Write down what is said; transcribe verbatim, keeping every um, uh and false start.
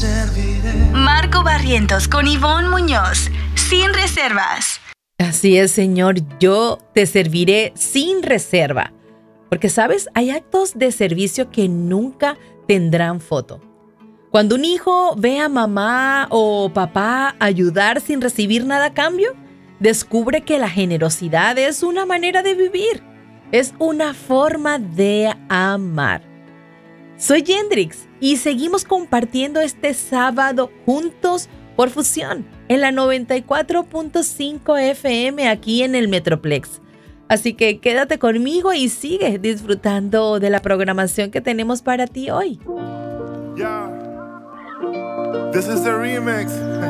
Marco Barrientos con Ivonne Muñoz, sin reservas. Así es, Señor, yo te serviré sin reserva. Porque, ¿sabes? Hay actos de servicio que nunca tendrán foto. Cuando un hijo ve a mamá o papá ayudar sin recibir nada a cambio, descubre que la generosidad es una manera de vivir. Es una forma de amar. Soy Yendrix y seguimos compartiendo este sábado juntos por Fusión en la noventa y cuatro punto cinco F M aquí en el Metroplex. Así que quédate conmigo y sigue disfrutando de la programación que tenemos para ti hoy. Yeah. This is the remix.